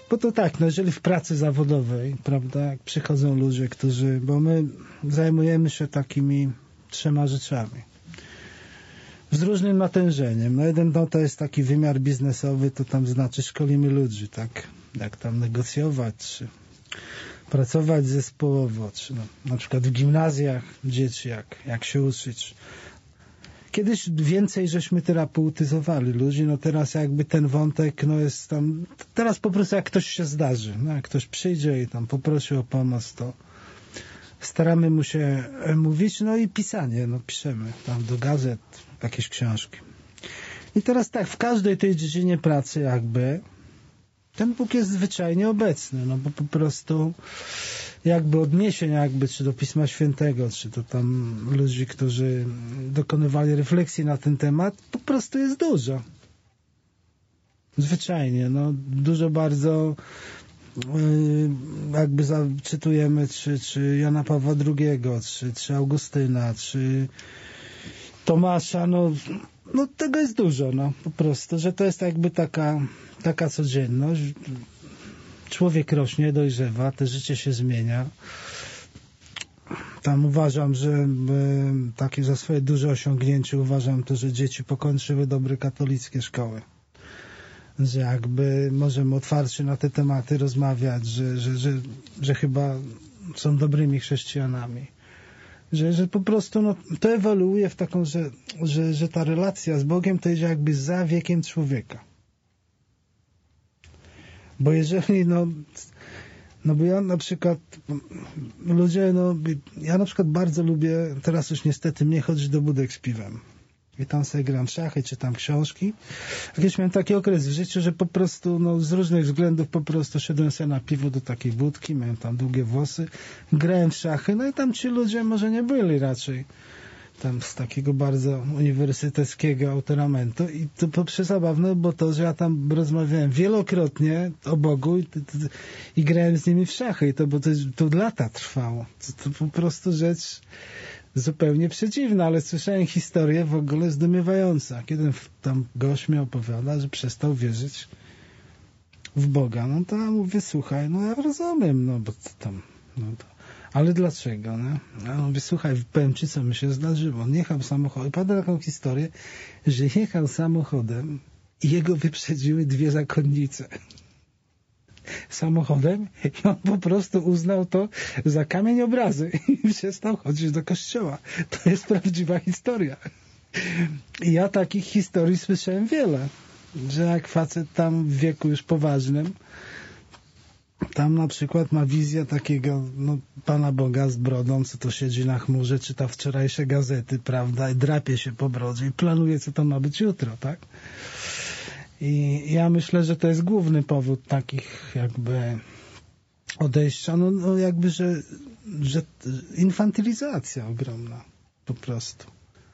Bo to tak, no jeżeli w pracy zawodowej, prawda, jak przychodzą ludzie, bo my zajmujemy się takimi 3 rzeczami. Z różnym natężeniem. No jeden to jest taki wymiar biznesowy, to tam znaczy szkolimy ludzi, tak? Jak tam negocjować, czy pracować zespołowo, czy na przykład w gimnazjach dzieci, jak się uczyć. Kiedyś więcej żeśmy terapeutyzowali ludzi, no teraz jakby ten wątek, no jest tam, teraz po prostu jak ktoś się zdarzy, no jak ktoś przyjdzie i tam poprosi o pomoc, to staramy mu się mówić, no i pisanie, no piszemy tam do gazet jakieś książki. I teraz tak, w każdej tej dziedzinie pracy jakby ten Bóg jest zwyczajnie obecny, no bo po prostu jakby odniesień jakby, czy do Pisma Świętego, czy do tam ludzi, którzy dokonywali refleksji na ten temat, po prostu jest dużo. Zwyczajnie, no dużo bardzo jakby czytujemy czy Jana Pawła II, czy Augustyna, czy Tomasza, no tego jest dużo, no po prostu, że to jest jakby taka codzienność. Człowiek rośnie, dojrzewa, te życie się zmienia. Tam uważam, że takie za swoje duże osiągnięcie uważam to, że dzieci pokończyły dobre katolickie szkoły. Że jakby możemy otwarcie na te tematy rozmawiać, że chyba są dobrymi chrześcijanami. Że po prostu no, to ewoluuje w taką, że ta relacja z Bogiem to jest jakby za wiekiem człowieka. Bo jeżeli, no bo ja na przykład, ludzie, ja na przykład bardzo lubię, teraz już niestety mnie chodzić do budek z piwem. I tam sobie gram szachy, czytam książki. Kiedyś miałem taki okres w życiu, że po prostu, z różnych względów po prostu szedłem sobie na piwo do takiej budki, miałem tam długie włosy, grałem w szachy, no i tam ci ludzie może nie byli raczej tam z takiego bardzo uniwersyteckiego autoramentu i to przezabawne, bo to, że ja tam rozmawiałem wielokrotnie o Bogu i grałem z nimi w szachy i bo to lata trwało. To po prostu rzecz zupełnie przeciwna, ale słyszałem historię w ogóle zdumiewająca. Kiedy tam gość mi opowiada, że przestał wierzyć w Boga. No to ja mówię, słuchaj, no ja rozumiem, bo to tam, ale dlaczego, nie? Ja mówię, słuchaj, powiem ci, co mi się zdarzyło. On jechał samochodem, pada taką historię, że jechał samochodem i jego wyprzedziły 2 zakonnice. Samochodem i on po prostu uznał to za kamień obrazy i przestał chodzić do kościoła. To jest prawdziwa historia. I ja takich historii słyszałem wiele, że jak facet tam w wieku już poważnym tam na przykład ma wizję takiego Pana Boga z brodą, co to siedzi na chmurze, czyta wczorajsze gazety, prawda, i drapie się po brodzie i planuje, co to ma być jutro, tak? I ja myślę, że to jest główny powód takich jakby odejścia, jakby, że infantylizacja ogromna po prostu.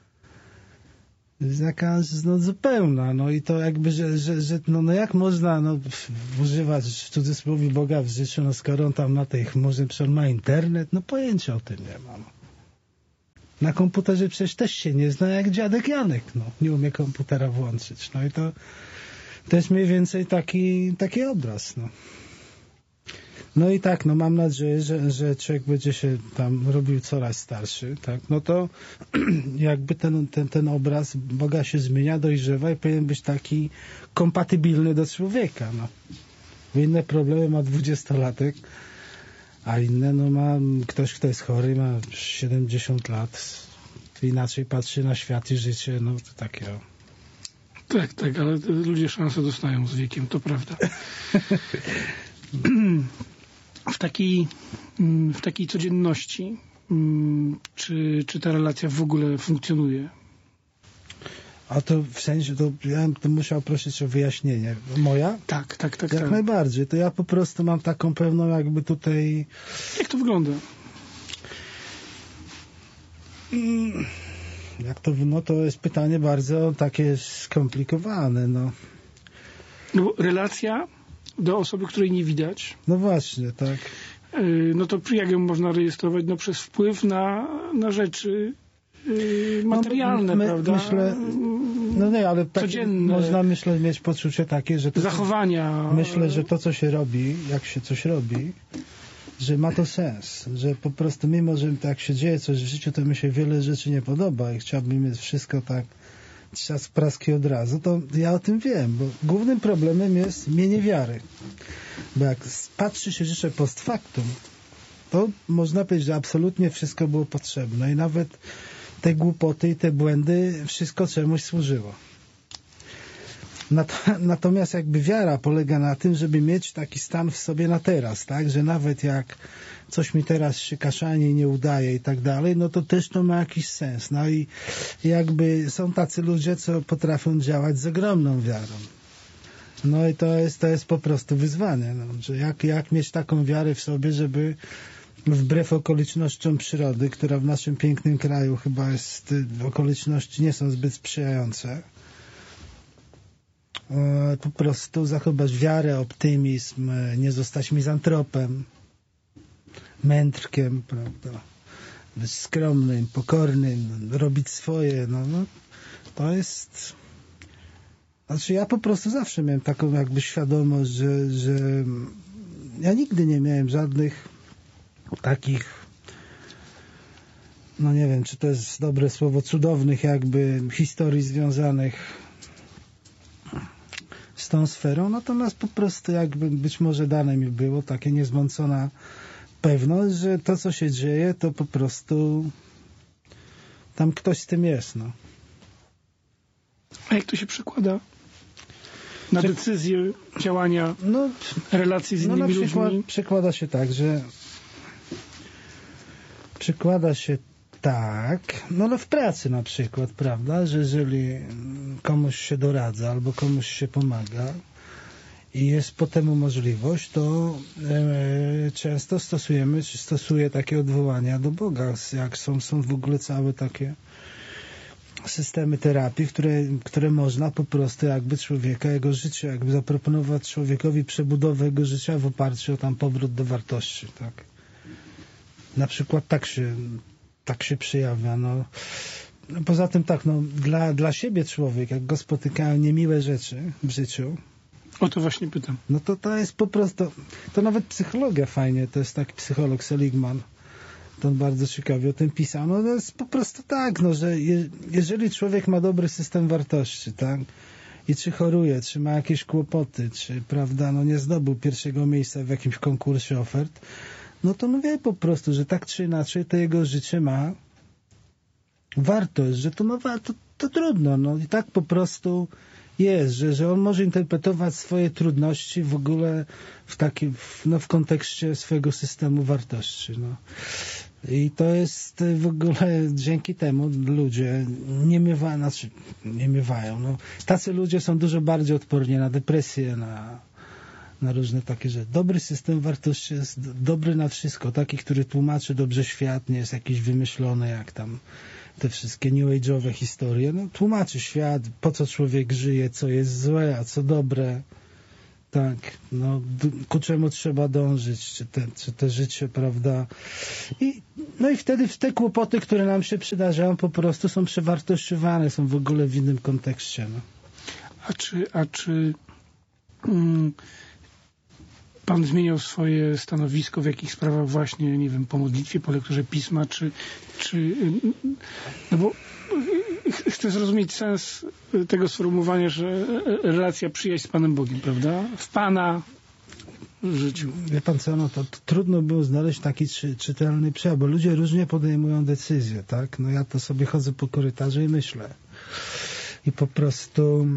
Jest jakaś zupełna, i to jakby, że jak można używać w cudzysłowie Boga w życiu, skoro on tam na tej chmurze, przecież on ma internet, pojęcia o tym nie mam. Na komputerze przecież też się nie zna, jak dziadek Janek, nie umie komputera włączyć. I to jest mniej więcej taki obraz, No i tak, mam nadzieję, że człowiek będzie się tam robił coraz starszy, tak? To jakby ten obraz Boga się zmienia, dojrzewa i powinien być taki kompatybilny do człowieka, Inne problemy ma 20-latek, a inne, ma ktoś, kto jest chory, ma 70 lat, inaczej patrzy na świat i życie, to takie Tak, ale ludzie szansę dostają z wiekiem, to prawda. W takiej codzienności, czy ta relacja w ogóle funkcjonuje? A to w sensie, to ja bym musiał prosić o wyjaśnienie. Moja? Tak. Jak najbardziej. To ja po prostu mam taką pewną jakby tutaj... Jak to wygląda? Jak to, to jest pytanie bardzo takie skomplikowane, bo relacja do osoby, której nie widać. No właśnie, tak. To jak ją można rejestrować? Przez wpływ na rzeczy materialne, prawda? No nie, ale tak codzienne można, myślę, mieć poczucie takie, że zachowania. Myślę, że to, co się robi, jak się coś robi, że ma to sens, że po prostu mimo, że tak się dzieje coś w życiu, to mi się wiele rzeczy nie podoba i chciałbym mieć wszystko tak trzask praski od razu, to ja o tym wiem, bo głównym problemem jest mienie wiary. Bo jak patrzy się rzeczy post factum, to można powiedzieć, że absolutnie wszystko było potrzebne i nawet te głupoty i te błędy, wszystko czemuś służyło. Natomiast jakby wiara polega na tym, żeby mieć taki stan w sobie na teraz, tak, że nawet jak coś mi teraz się kaszanie nie udaje i tak dalej, no to też to ma jakiś sens. No i jakby są tacy ludzie, co potrafią działać z ogromną wiarą. No i to jest po prostu wyzwanie, no, że jak mieć taką wiarę w sobie, żeby wbrew okolicznościom przyrody, która w naszym pięknym kraju chyba jest, okoliczności nie są zbyt sprzyjające, po prostu zachować wiarę, optymizm, nie zostać mizantropem, mędrkiem, prawda? Być skromnym, pokornym, robić swoje, no to jest... Znaczy ja po prostu zawsze miałem taką jakby świadomość, że ja nigdy nie miałem żadnych takich, no nie wiem, czy to jest dobre słowo, cudownych jakby historii związanych z tą sferą, natomiast po prostu jakby być może dane mi było takie niezmącona pewność, że to, co się dzieje, to po prostu tam ktoś z tym jest, no. A jak to się przekłada na decyzje, działania, relacje z innymi ludźmi? Przekłada się tak, że no w pracy na przykład, prawda, że jeżeli komuś się doradza albo komuś się pomaga i jest po temu możliwość, to często stosuję takie odwołania do Boga, jak są w ogóle całe takie systemy terapii, które można po prostu jakby człowieka, jego życie, jakby zaproponować człowiekowi przebudowę jego życia w oparciu o tam powrót do wartości, tak. Na przykład tak się przejawia, no. Poza tym tak, no, dla siebie człowiek, jak go spotykają niemiłe rzeczy w życiu, o to właśnie pytam. No to jest po prostu, to nawet psychologia fajnie, to jest taki psycholog Seligman, to on bardzo ciekawie o tym pisał, no to jest po prostu tak, no, że jeżeli człowiek ma dobry system wartości, tak, i czy choruje, czy ma jakieś kłopoty, czy, prawda, no nie zdobył pierwszego miejsca w jakimś konkursie ofert, no to no wie po prostu, że tak czy inaczej to jego życie ma wartość, że to ma to trudno, no i tak po prostu jest, że on może interpretować swoje trudności w ogóle w kontekście swojego systemu wartości, no. I to jest w ogóle dzięki temu ludzie nie miewają, no. Tacy ludzie są dużo bardziej odporni na depresję, na różne takie rzeczy. Dobry system wartości jest dobry na wszystko. Taki, który tłumaczy dobrze świat, nie jest jakiś wymyślony, jak tam te wszystkie new age'owe historie. No, tłumaczy świat, po co człowiek żyje, co jest złe, a co dobre. Tak, no, ku czemu trzeba dążyć, czy te życie, prawda. No i wtedy te kłopoty, które nam się przydarzają, po prostu są przewartościowane, są w ogóle w innym kontekście. No. A czy Pan zmieniał swoje stanowisko w jakich sprawach właśnie, nie wiem, po modlitwie, po lekturze pisma, czy no bo chcę zrozumieć sens tego sformułowania, że relacja, przyjaźń z Panem Bogiem, prawda? W Pana życiu. Wie Pan co, no to trudno było znaleźć taki czytelny przejaw, bo ludzie różnie podejmują decyzje, tak? No ja to sobie chodzę po korytarzu i myślę. I po prostu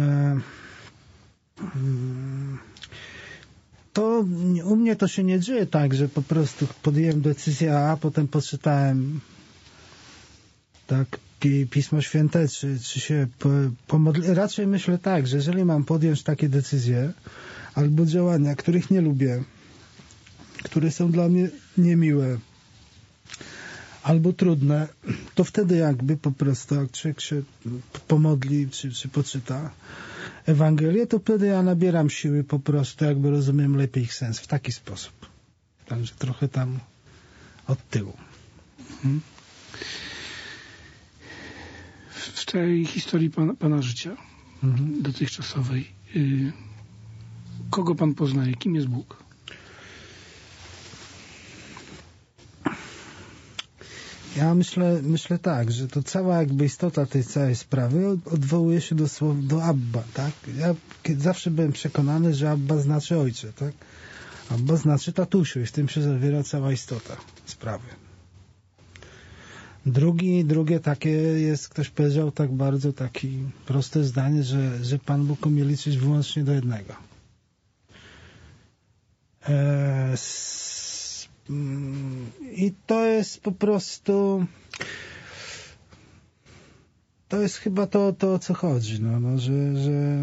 to u mnie to się nie dzieje tak, że po prostu podjąłem decyzję A, potem poczytałem tak Pismo Święte, czy się pomodliłem. Raczej myślę tak, że jeżeli mam podjąć takie decyzje albo działania, których nie lubię, które są dla mnie niemiłe albo trudne, to wtedy jakby po prostu, jak człowiek się pomodli, czy poczyta Ewangelię, to wtedy ja nabieram siły po prostu, jakby rozumiem lepiej ich sens w taki sposób. Także trochę tam od tyłu. tej historii pana życia dotychczasowej, kogo pan poznaje? Kim jest Bóg? Ja myślę tak, że to cała jakby istota tej całej sprawy odwołuje się do Abba, tak? Ja zawsze byłem przekonany, że Abba znaczy ojcze, tak? Abba znaczy tatusiu i w tym się zawiera cała istota sprawy. Drugie takie jest, ktoś powiedział tak bardzo takie proste zdanie, że Pan Bóg umie liczyć wyłącznie do jednego. I to jest po prostu, to jest chyba to o co chodzi, że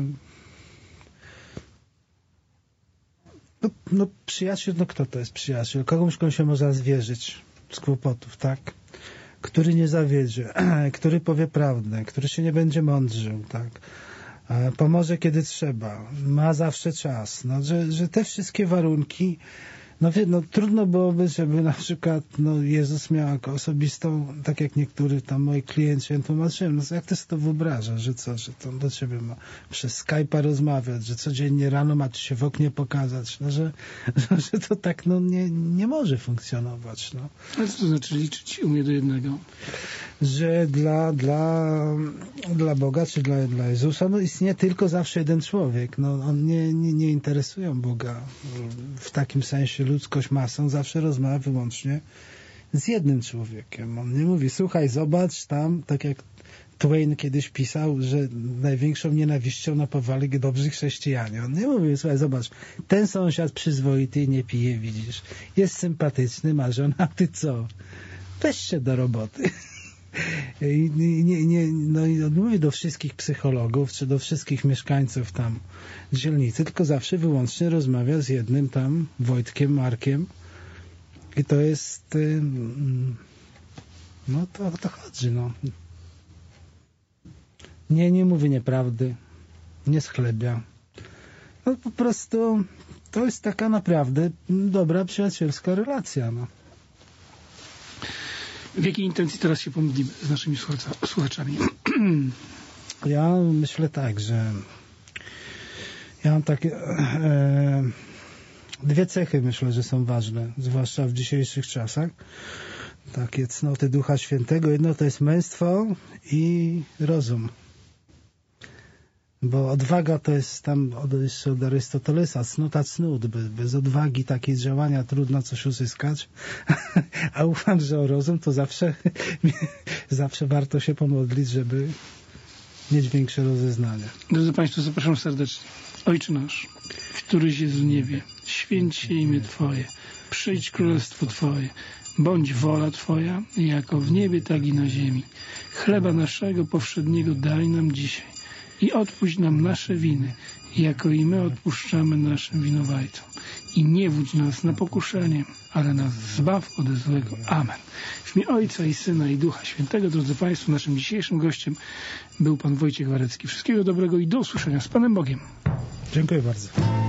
przyjaciel, kto to jest przyjaciel? Komuś się można zwierzyć z kłopotów, tak? Który nie zawiedzie, który powie prawdę, który się nie będzie mądrzył, tak? Pomoże kiedy trzeba, ma zawsze czas, że te wszystkie warunki, trudno byłoby, żeby na przykład Jezus miał jako osobistą, tak jak niektórzy tam moi klienci, ja tłumaczyłem, jak ty sobie to wyobrażasz, że to do ciebie ma przez Skype'a rozmawiać, że codziennie rano ma ci się w oknie pokazać, że to tak nie może funkcjonować. Ale co to znaczy liczyć umie do jednego? Że dla Boga, czy dla Jezusa, istnieje tylko zawsze jeden człowiek. On nie interesują Boga w takim sensie ludzkość masą, zawsze rozmawia wyłącznie z jednym człowiekiem. On nie mówi, słuchaj, zobacz tam, tak jak Twain kiedyś pisał, że największą nienawiścią napawali dobrzy chrześcijanie. On nie mówi, słuchaj, zobacz, ten sąsiad przyzwoity nie pije, widzisz, jest sympatyczny, ma żonę, a ty co? Weź się do roboty. I on mówi do wszystkich psychologów, czy do wszystkich mieszkańców tam dzielnicy, tylko zawsze wyłącznie rozmawia z jednym tam Wojtkiem, Markiem. I to jest to o to chodzi, Nie mówi nieprawdy, nie schlebia. Po prostu to jest taka naprawdę dobra, przyjacielska relacja, W jakiej intencji teraz się pomodlimy z naszymi słuchaczami? Ja myślę tak, że ja mam takie dwie cechy, myślę, że są ważne, zwłaszcza w dzisiejszych czasach. Takie cnoty Ducha Świętego. Jedno to jest męstwo i rozum. Bo odwaga to jest tam jeszcze od Arystotelesa, cnota cnót. Bez odwagi takiej działania trudno coś uzyskać. A ufam, że o rozum to zawsze warto się pomodlić, żeby mieć większe rozeznanie. Drodzy Państwo, zapraszam serdecznie. Ojcze nasz, któryś jest w niebie, święć się imię Twoje, przyjdź królestwo Twoje, bądź wola Twoja, jako w niebie, tak i na ziemi. Chleba naszego powszedniego daj nam dzisiaj i odpuść nam nasze winy, jako i my odpuszczamy naszym winowajcom. I nie wódź nas na pokuszenie, ale nas zbaw ode złego. Amen. W imię Ojca i Syna i Ducha Świętego, drodzy Państwo, naszym dzisiejszym gościem był Pan Wojciech Warecki. Wszystkiego dobrego i do usłyszenia z Panem Bogiem. Dziękuję bardzo.